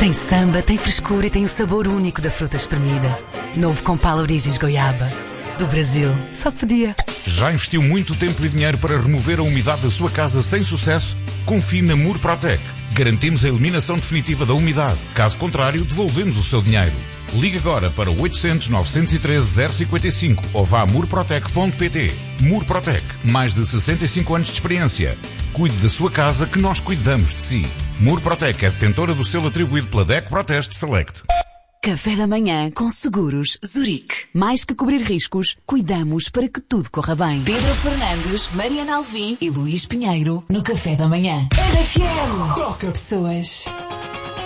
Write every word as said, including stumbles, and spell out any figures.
Tem samba, tem frescura e tem o sabor único da fruta espremida. Novo Compal Origens Goiaba. Do Brasil, só podia. Já investiu muito tempo e dinheiro para remover a umidade da sua casa sem sucesso? Confie na Murprotec. Garantimos a eliminação definitiva da umidade. Caso contrário, devolvemos o seu dinheiro. Ligue agora para o oitocentos, novecentos e treze, zero cinquenta e cinco ou vá a murprotec ponto pt. Murprotec, mais de sessenta e cinco anos de experiência. Cuide da sua casa que nós cuidamos de si. Murprotec é detentora do selo atribuído pela DECO Proteste Select. Café da manhã com Seguros Zurique. Mais que cobrir riscos, cuidamos para que tudo corra bem. Pedro Fernandes, Mariana Alvim e Luís Pinheiro no Café da manhã. R F M. Toca pessoas.